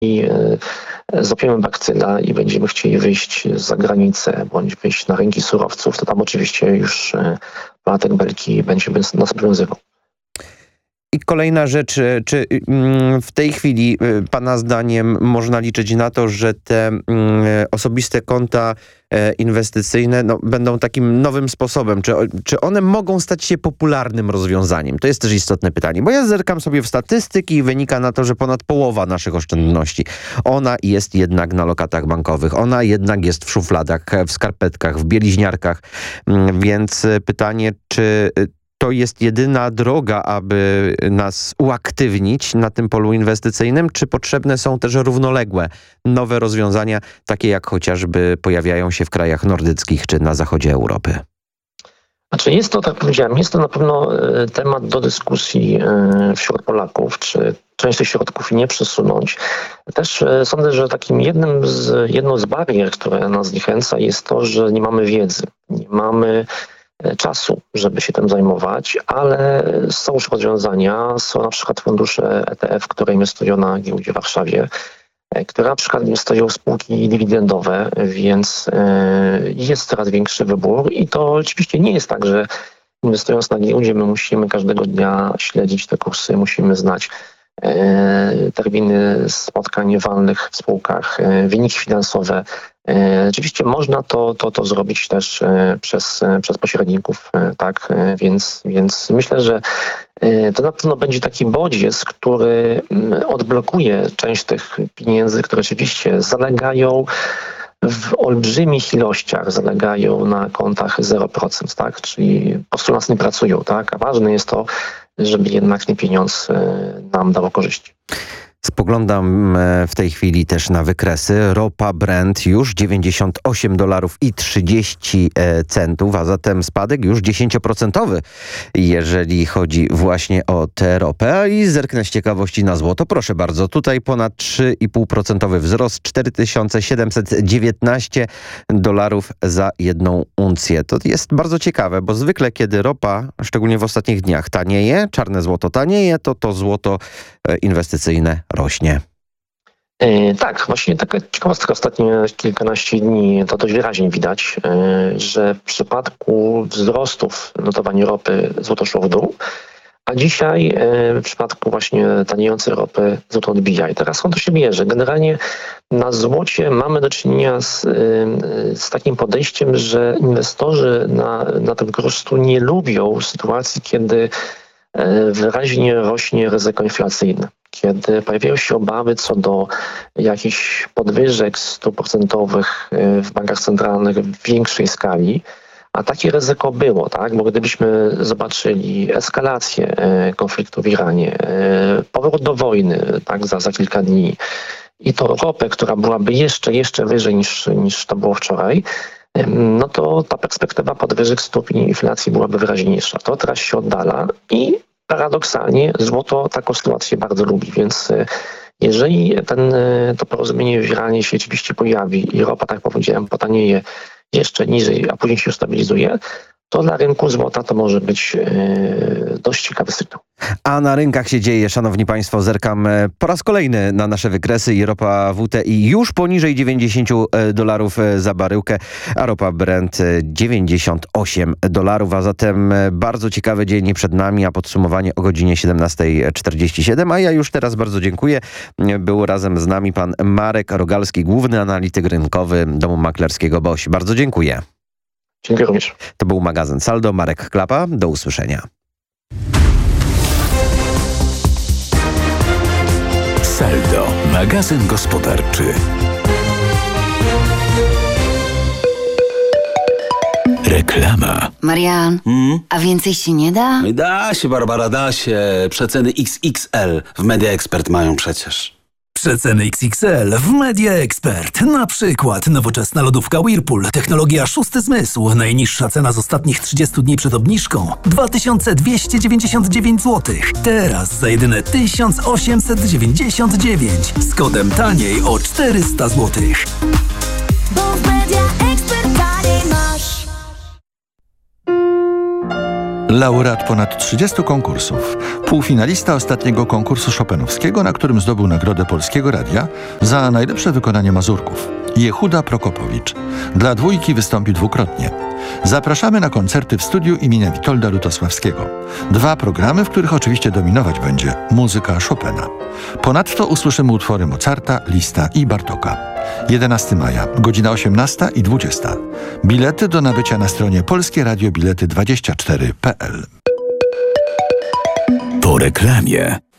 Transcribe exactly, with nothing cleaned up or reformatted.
złapiemy bakcyla i będziemy chcieli wyjść za granicę bądź wyjść na rynki surowców, to tam oczywiście już podatek belki będzie nas obowiązywał. I kolejna rzecz, czy w tej chwili pana zdaniem można liczyć na to, że te osobiste konta inwestycyjne no, będą takim nowym sposobem? Czy, czy one mogą stać się popularnym rozwiązaniem? To jest też istotne pytanie, bo ja zerkam sobie w statystyki i wynika na to, że ponad połowa naszych oszczędności, ona jest jednak na lokatach bankowych, ona jednak jest w szufladach, w skarpetkach, w bieliźniarkach, więc pytanie, czy to jest jedyna droga, aby nas uaktywnić na tym polu inwestycyjnym, czy potrzebne są też równoległe nowe rozwiązania, takie jak chociażby pojawiają się w krajach nordyckich czy na zachodzie Europy? Znaczy jest to, tak powiedziałem, jest to na pewno temat do dyskusji wśród Polaków, czy część tych środków nie przesunąć. Też sądzę, że takim jednym z, jedną z barier, która nas zniechęca, jest to, że nie mamy wiedzy, nie mamy czasu, żeby się tym zajmować, ale są już rozwiązania. Są na przykład fundusze E T F, które inwestują na giełdzie w Warszawie, które na przykład inwestują w spółki dywidendowe, więc jest coraz większy wybór i to oczywiście nie jest tak, że inwestując na giełdzie my musimy każdego dnia śledzić te kursy, musimy znać terminy spotkań walnych w spółkach, wyniki finansowe. Oczywiście można to, to, to zrobić też przez, przez pośredników, tak, więc, więc myślę, że to na pewno będzie taki bodziec, który odblokuje część tych pieniędzy, które oczywiście zalegają w olbrzymich ilościach, zalegają na kontach zero procent, tak, czyli po prostu nas nie pracują, tak, a ważne jest to, żeby jednak ten pieniądz nam dawał korzyści. Spoglądam w tej chwili też na wykresy. Ropa Brent już dziewięćdziesiąt osiem dolarów i trzydzieści centów, a zatem spadek już dziesięcioprocentowy, jeżeli chodzi właśnie o tę ropę. I zerknę z ciekawości na złoto. Proszę bardzo, tutaj ponad trzy i pół procent wzrost, cztery tysiące siedemset dziewiętnaście dolarów za jedną uncję. To jest bardzo ciekawe, bo zwykle kiedy ropa, szczególnie w ostatnich dniach, tanieje, czarne złoto tanieje, to to złoto inwestycyjne rośnie. Yy, tak, właśnie taka ciekawostka, ostatnie kilkanaście dni to dość wyraźnie widać, yy, że w przypadku wzrostów notowania ropy złoto szło w dół, a dzisiaj yy, w przypadku właśnie taniejącej ropy złoto odbija. I teraz skąd to się bierze? Generalnie na złocie mamy do czynienia z, yy, z takim podejściem, że inwestorzy na, na tym kursu nie lubią sytuacji, kiedy yy, wyraźnie rośnie ryzyko inflacyjne. Kiedy pojawiają się obawy co do jakichś podwyżek stóp procentowych w bankach centralnych w większej skali, a takie ryzyko było, tak? Bo gdybyśmy zobaczyli eskalację konfliktu w Iranie, powrót do wojny, tak, za, za kilka dni i to ropę, która byłaby jeszcze, jeszcze wyżej niż, niż to było wczoraj, no to ta perspektywa podwyżek stóp i inflacji byłaby wyraźniejsza. To teraz się oddala i paradoksalnie złoto taką sytuację bardzo lubi, więc jeżeli ten, to porozumienie w Iranie się rzeczywiście pojawi i ropa, tak jak powiedziałem, potanieje jeszcze niżej, a później się ustabilizuje, to dla rynku złota to może być yy, dość ciekawy sygnał. A na rynkach się dzieje, szanowni państwo, zerkam po raz kolejny na nasze wykresy i ropa W T I już poniżej dziewięćdziesiąt dolarów za baryłkę, a ropa Brent dziewięćdziesiąt osiem dolarów, a zatem bardzo ciekawy dzień przed nami, a podsumowanie o godzinie siedemnasta czterdzieści siedem, a ja już teraz bardzo dziękuję. Był razem z nami pan Marek Rogalski, główny analityk rynkowy domu maklerskiego B O Ś. Bardzo dziękuję. Dziękuję również. To był magazyn Saldo. Marek Klapa. Do usłyszenia. Saldo. Magazyn gospodarczy. Reklama. Marian, Hmm? a więcej się nie da? Da się, Barbara, da się. Przeceny X X L w Media Expert mają przecież. Przeceny X X L w Media Expert. Na przykład nowoczesna lodówka Whirlpool, technologia szósty zmysł. Najniższa cena z ostatnich trzydziestu dni przed obniżką dwa tysiące dwieście dziewięćdziesiąt dziewięć złotych. Teraz za jedyne tysiąc osiemset dziewięćdziesiąt dziewięć. Z kodem taniej o czterysta złotych. Bo w Media Expert taniej masz. Laureat ponad trzydziestu konkursów. Półfinalista ostatniego konkursu chopinowskiego, na którym zdobył Nagrodę Polskiego Radia za najlepsze wykonanie mazurków. Jehuda Prokopowicz. Dla dwójki wystąpi dwukrotnie. Zapraszamy na koncerty w studiu imienia Witolda Lutosławskiego. Dwa programy, w których oczywiście dominować będzie muzyka Chopina. Ponadto usłyszymy utwory Mozarta, Lista i Bartoka. jedenastego maja, godzina osiemnasta i dwudziesta. Bilety do nabycia na stronie polskie radio bilety dwadzieścia cztery kropka p l. Po reklamie.